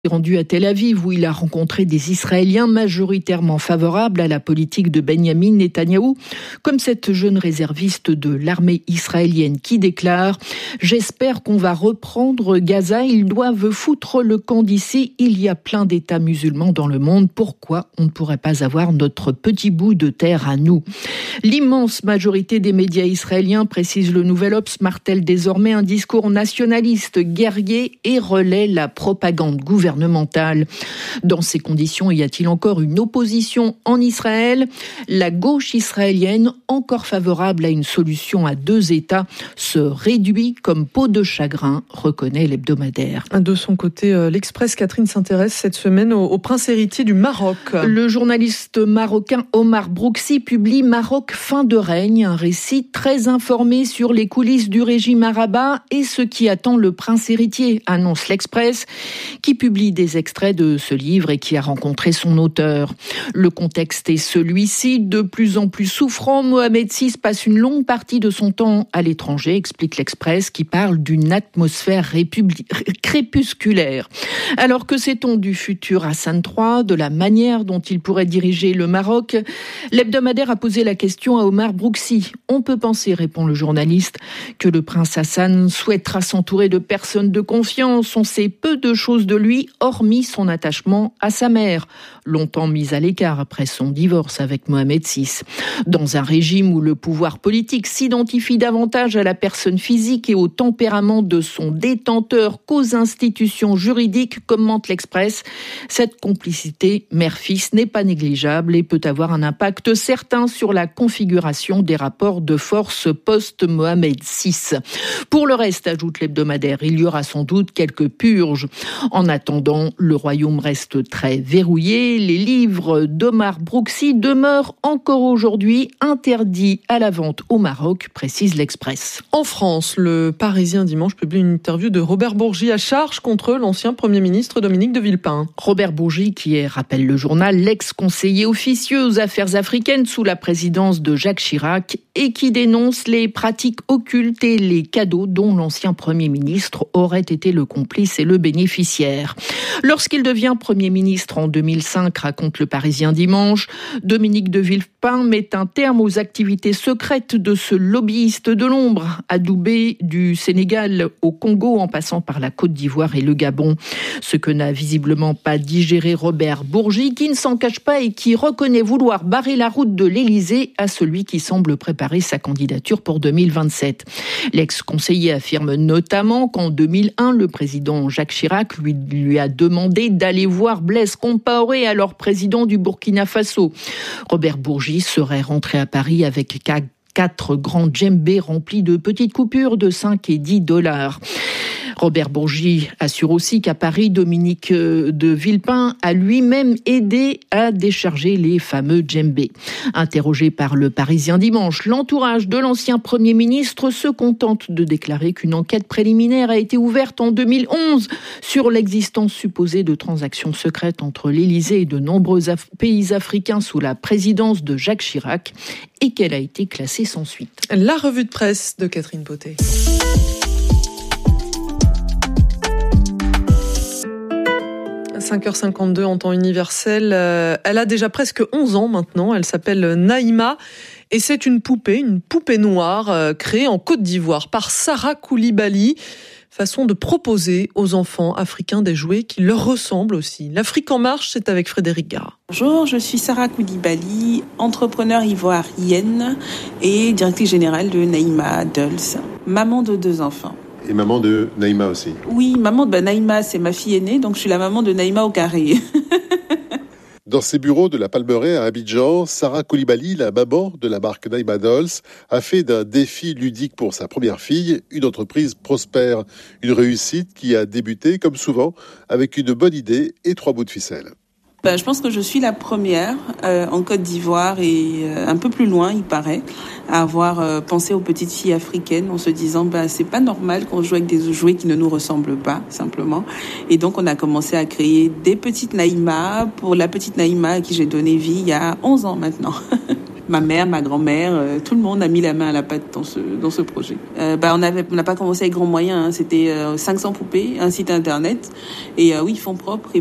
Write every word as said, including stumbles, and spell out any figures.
rendu à Tel Aviv où il a rencontré des Israéliens majoritairement favorables à la politique de Benyamin Netanyahou, comme cette jeune réserviste de l'armée israélienne qui déclare « J'espère qu'on va reprendre Gaza, ils doivent foutre le camp d'ici, il y a plein d'États musulmans dans le monde, pourquoi on ne pourrait pas avoir notre petit bout de terre à nous ?» L'immense majorité des médias israéliens, précise le Nouvel Obs, martèle désormais un discours nationaliste, guerrier et relaie la propagande gouvernementale. Dans ces conditions, y a-t-il encore une opposition en Israël ? La gauche israélienne, encore favorable à une solution à deux États, se réduit comme peau de chagrin, reconnaît l'hebdomadaire. De son côté, l'Express Catherine s'intéresse cette semaine au, au prince héritier du Maroc. Le journaliste marocain Omar Brouksi publie Maroc fin de règne, un récit très informé sur les coulisses du régime à Rabat et ce qui attend le prince héritier, annonce l'Express, qui publie des extraits de ce livre et qui a rencontré son auteur. Le contexte est celui-ci, de plus en plus souffrant. Mohamed six passe une longue partie de son temps à l'étranger, explique l'Express, qui parle d'une atmosphère républi- crépusculaire. Alors que sait-on du futur Hassan trois, de la manière dont il pourrait diriger le Maroc ? L'hebdomadaire a posé la question à Omar Brouksi. On peut penser, répond le journaliste, que le prince Hassan souhaitera s'entourer de personnes de confiance. On sait peu de choses de lui, hormis son attachement à sa mère, longtemps mise à l'écart après son divorce avec Mohamed six. Dans un régime où le pouvoir politique s'identifie davantage à la personne physique et au tempérament de son détenteur qu'aux institutions juridiques, commente l'Express, cette complicité mère-fils n'est pas négligeable et peut avoir un impact certain sur la configuration des rapports de force post-Mohamed six. Pour le reste, ajoute l'hebdomadaire, il y aura sans doute quelques purges. En attendant, le royaume reste très verrouillé. Les livres d'Omar Brouksi demeurent encore aujourd'hui interdits à la vente au Maroc, précise l'Express. En France, le Parisien dimanche publie une interview de Robert Bourgi à charge contre l'ancien Premier ministre Dominique de Villepin. Robert Bourgi, qui est, rappelle le journal, l'ex-conseiller officieux aux affaires africaines sous la présidence de Jacques Chirac et qui dénonce les pratiques occultes et les cadeaux dont l'ancien Premier ministre aurait été le complice et le bénéficiaire. Lorsqu'il devient Premier ministre en deux mille cinq, raconte le Parisien dimanche, Dominique de Villepin met un terme aux activités secrètes de ce lobbyiste de l'ombre, adoubé du Sénégal au Congo en passant par la Côte d'Ivoire et le Gabon. Ce que n'a visiblement pas digéré Robert Bourgi, qui ne s'en cache pas et qui reconnaît vouloir barrer la route de l'Élysée à celui qui semble préparer sa candidature pour deux mille vingt-sept. L'ex-conseiller affirme notamment qu'en deux mille un, le président Jacques Chirac lui, lui a demandé d'aller voir Blaise Compaoré, alors président du Burkina Faso. Robert Bourgi serait rentré à Paris avec quatre grands djembés remplis de petites coupures de cinq et dix dollars. Robert Bourgi assure aussi qu'à Paris, Dominique de Villepin a lui-même aidé à décharger les fameux djembés. Interrogé par le Parisien dimanche, l'entourage de l'ancien Premier ministre se contente de déclarer qu'une enquête préliminaire a été ouverte en deux mille onze sur l'existence supposée de transactions secrètes entre l'Élysée et de nombreux af- pays africains sous la présidence de Jacques Chirac et qu'elle a été classée sans suite. La revue de presse de Catherine Potet. cinq heures cinquante-deux en temps universel. Elle a déjà presque onze ans maintenant. Elle s'appelle Naïma. Et c'est une poupée, une poupée noire créée en Côte d'Ivoire par Sarah Koulibaly. Façon de proposer aux enfants africains des jouets qui leur ressemblent aussi. L'Afrique en marche, c'est avec Frédéric Gara. Bonjour, je suis Sarah Koulibaly, entrepreneure ivoirienne et directrice générale de Naïma Dolls, maman de deux enfants. Et maman de Naïma aussi. Oui, maman de bah, Naïma, c'est ma fille aînée, donc je suis la maman de Naïma au carré. Dans ses bureaux de la Palmeraie à Abidjan, Sarah Koulibaly, la maman de la marque Naïma Dolls, a fait d'un défi ludique pour sa première fille une entreprise prospère. Une réussite qui a débuté, comme souvent, avec une bonne idée et trois bouts de ficelle. Ben, je pense que je suis la première euh, en Côte d'Ivoire et euh, un peu plus loin, il paraît, à avoir euh, pensé aux petites filles africaines en se disant ben, c'est pas normal qu'on joue avec des jouets qui ne nous ressemblent pas, simplement. Et donc, on a commencé à créer des petites Naïma pour la petite Naïma à qui j'ai donné vie il y a onze ans maintenant. Ma mère, ma grand-mère, euh, tout le monde a mis la main à la pâte dans ce dans ce projet. Euh, bah on avait on n'a pas commencé avec grands moyens, hein. C'était euh, cinq cents poupées, un site internet et euh, oui fonds propres.